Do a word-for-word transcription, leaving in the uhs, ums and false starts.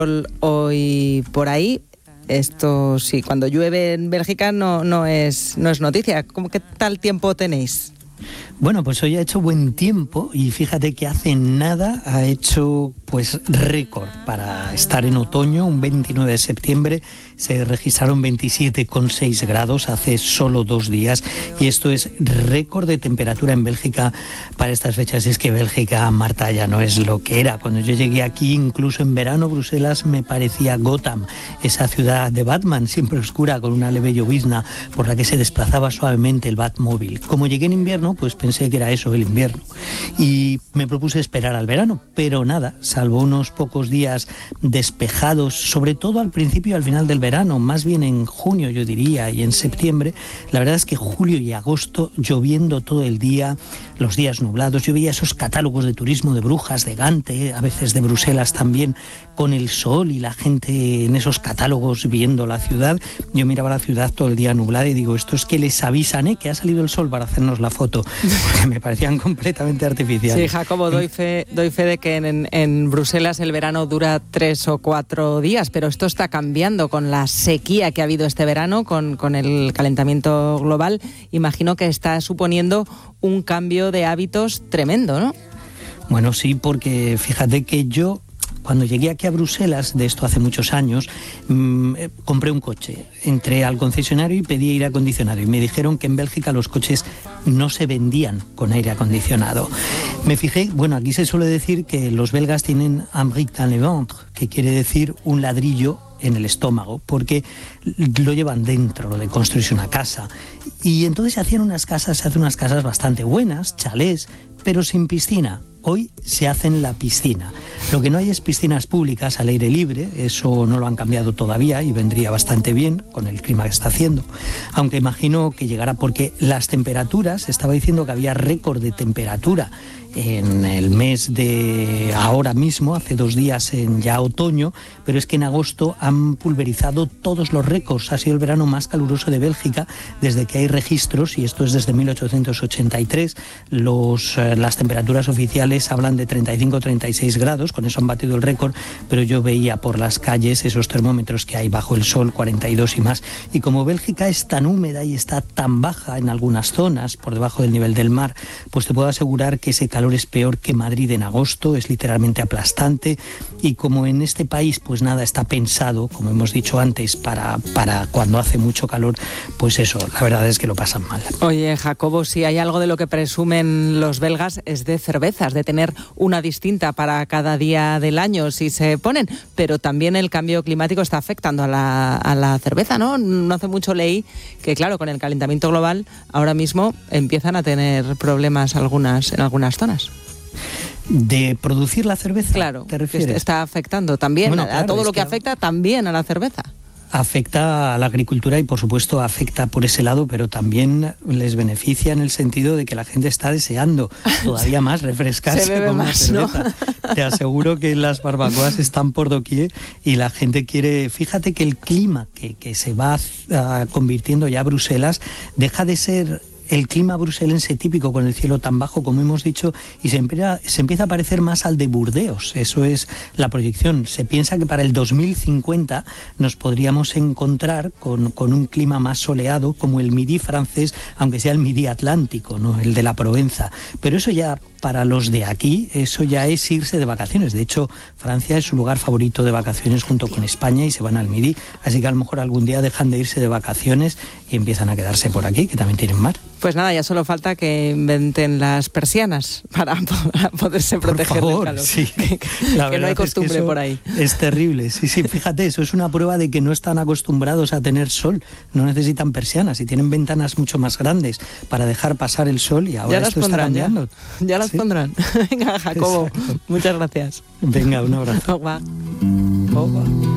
Hoy por ahí, esto sí, cuando llueve en Bélgica no, no, es, no es noticia. ¿Cómo, qué tal tiempo tenéis? Bueno, pues hoy ha hecho buen tiempo y fíjate que hace nada ha hecho pues récord para estar en otoño. Un veintinueve de septiembre se registraron veintisiete coma seis grados hace solo dos días y esto es récord de temperatura en Bélgica para estas fechas. Es que Bélgica, Marta, ya no es lo que era. Cuando yo llegué aquí, incluso en verano, Bruselas me parecía Gotham, esa ciudad de Batman, siempre oscura, con una leve llovizna por la que se desplazaba suavemente el Batmóvil. Como llegué en invierno, pues pensé que era eso, el invierno. Y me propuse esperar al verano, pero nada, salvo unos pocos días despejados, sobre todo al principio y al final del verano, más bien en junio yo diría, y en septiembre, la verdad es que julio y agosto lloviendo todo el día, los días nublados. Yo veía esos catálogos de turismo de Brujas, de Gante, a veces de Bruselas también, con el sol y la gente en esos catálogos viendo la ciudad. Yo miraba la ciudad todo el día nublada y digo, esto es que les avisan, ¿eh?, que ha salido el sol para hacernos la foto, porque me parecían completamente artificiales. Sí, Jacobo, doy fe, doy fe de que en, en Bruselas el verano dura tres o cuatro días, pero esto está cambiando con la sequía que ha habido este verano, con, con el calentamiento global. Imagino que está suponiendo un cambio de hábitos tremendo, ¿no? Bueno, sí, porque fíjate que yo, cuando llegué aquí a Bruselas, de esto hace muchos años, mmm, compré un coche, entré al concesionario y pedí aire acondicionado y me dijeron que en Bélgica los coches no se vendían con aire acondicionado. Me fijé, bueno, aquí se suele decir que los belgas tienen un brique dans le ventre, que quiere decir un ladrillo en el estómago, porque lo llevan dentro, lo de construirse una casa. Y entonces se hacían unas casas, se hacen unas casas bastante buenas, chalés, pero sin piscina. Hoy se hace en la piscina. Lo que no hay es piscinas públicas al aire libre, eso no lo han cambiado todavía y vendría bastante bien con el clima que está haciendo. Aunque imagino que llegará, porque las temperaturas, estaba diciendo que había récord de temperatura en el mes de ahora mismo, hace dos días en ya otoño, pero es que en agosto han pulverizado todos los récords. Ha sido el verano más caluroso de Bélgica desde que hay registros, y esto es desde mil ochocientos ochenta y tres. Los, eh, las temperaturas oficiales hablan de treinta y cinco a treinta y seis grados, con eso han batido el récord, pero yo veía por las calles esos termómetros que hay bajo el sol, cuarenta y dos y más. Y como Bélgica es tan húmeda y está tan baja en algunas zonas, por debajo del nivel del mar, pues te puedo asegurar que ese calor es peor que Madrid en agosto, es literalmente aplastante. Y como en este país pues nada está pensado, como hemos dicho antes, para, para cuando hace mucho calor, pues eso, la verdad es que lo pasan mal. Oye, Jacobo, si hay algo de lo que presumen los belgas es de cervezas, de tener una distinta para cada día del año si se ponen, pero también el cambio climático está afectando a la, a la cerveza, ¿no? No hace mucho leí que, claro, con el calentamiento global ahora mismo empiezan a tener problemas algunas, en algunas zonas. ¿De producir la cerveza? Claro, ¿te refieres? Está afectando también, bueno, a, claro, a todo lo que, que afecta también a la cerveza. Afecta a la agricultura y por supuesto afecta por ese lado, pero también les beneficia en el sentido de que la gente está deseando todavía más refrescarse. Se bebe con más, cerveza, ¿no? Te aseguro que las barbacoas están por doquier y la gente quiere... Fíjate que el clima que, que se va uh, convirtiendo ya a Bruselas deja de ser el clima bruselense típico con el cielo tan bajo como hemos dicho y se empieza, se empieza a parecer más al de Burdeos. Eso es la proyección. Se piensa que para el dos mil cincuenta nos podríamos encontrar con, con un clima más soleado como el Midi francés, aunque sea el Midi atlántico, ¿no?, el de la Provenza. Pero eso ya, para los de aquí, eso ya es irse de vacaciones. De hecho, Francia es su lugar favorito de vacaciones junto con España y se van al Midi. Así que a lo mejor algún día dejan de irse de vacaciones y empiezan a quedarse por aquí, que también tienen mar. Pues nada, ya solo falta que inventen las persianas para, para poderse proteger por favor, del calor. Sí. Que, que no hay costumbre es que por ahí. Es terrible, sí, sí, fíjate, eso es una prueba de que no están acostumbrados a tener sol, no necesitan persianas y tienen ventanas mucho más grandes para dejar pasar el sol y ahora ya esto pondrán, está cambiando. Ya, ya las ¿Sí? pondrán. Venga, Jacobo, exacto. Muchas gracias. Venga, un abrazo. Au revoir. Au revoir.